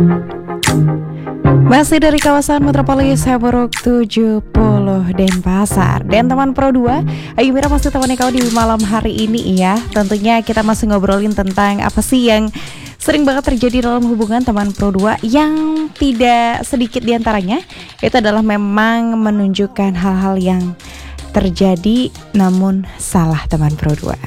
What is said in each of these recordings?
Masih dari kawasan Metropolis Haburuk 70 Denpasar. Dan teman Pro 2, Ayu Mira masih temani kau di malam hari ini ya. Tentunya kita masih ngobrolin tentang apa sih yang sering banget terjadi dalam hubungan teman Pro 2. Yang tidak sedikit diantaranya itu adalah memang menunjukkan hal-hal yang terjadi namun salah teman Pro 2.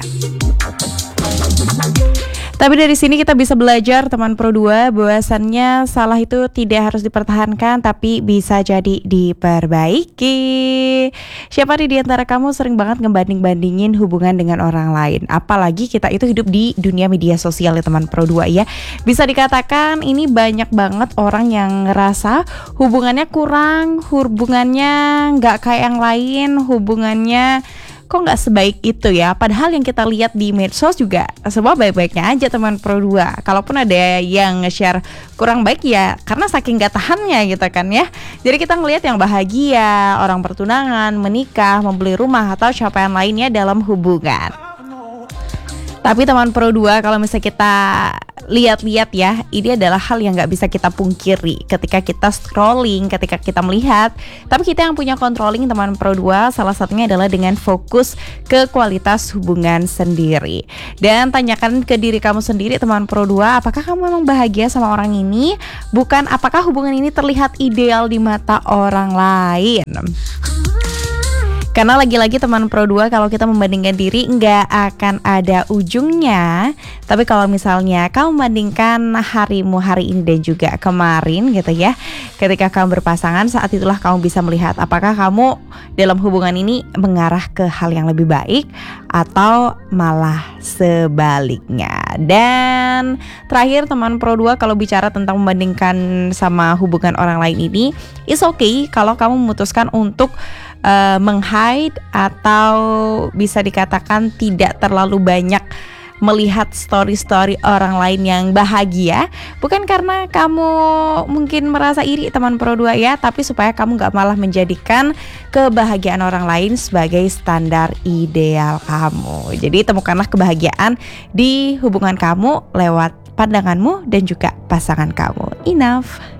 Tapi dari sini kita bisa belajar teman Pro 2 bahwasannya salah itu tidak harus dipertahankan tapi bisa jadi diperbaiki. Siapa nih di antara kamu sering banget ngebanding-bandingin hubungan dengan orang lain? Apalagi kita itu hidup di dunia media sosial ya teman Pro 2 ya. Bisa dikatakan ini banyak banget orang yang ngerasa hubungannya kurang, hubungannya nggak kayak yang lain, hubungannya kok nggak sebaik itu ya. Padahal yang kita lihat di medsos juga semua baik-baiknya aja teman Pro 2. Kalaupun ada yang nge-share kurang baik ya karena saking gak tahannya gitu kan ya. Jadi kita ngelihat yang bahagia, orang bertunangan, menikah, membeli rumah atau capaian lainnya dalam hubungan. Tapi teman Pro 2 kalau misalnya kita lihat-lihat ya, ini adalah hal yang gak bisa kita pungkiri ketika kita scrolling, ketika kita melihat. Tapi kita yang punya controlling teman Pro 2 salah satunya adalah dengan fokus ke kualitas hubungan sendiri. Dan tanyakan ke diri kamu sendiri teman Pro 2, apakah kamu memang bahagia sama orang ini? Bukan apakah hubungan ini terlihat ideal di mata orang lain. Karena lagi-lagi teman Pro 2 kalau kita membandingkan diri nggak akan ada ujungnya. Tapi kalau misalnya kamu membandingkan harimu hari ini dan juga kemarin gitu ya, ketika kamu berpasangan, saat itulah kamu bisa melihat apakah kamu dalam hubungan ini mengarah ke hal yang lebih baik atau malah sebaliknya. Dan terakhir teman Pro 2 kalau bicara tentang membandingkan sama hubungan orang lain ini, it's okay kalau kamu memutuskan untuk meng-hide atau bisa dikatakan tidak terlalu banyak melihat story-story orang lain yang bahagia. Bukan karena kamu mungkin merasa iri teman Pro 2 ya, tapi supaya kamu gak malah menjadikan kebahagiaan orang lain sebagai standar ideal kamu. Jadi temukanlah kebahagiaan di hubungan kamu lewat pandanganmu dan juga pasangan kamu. Enough.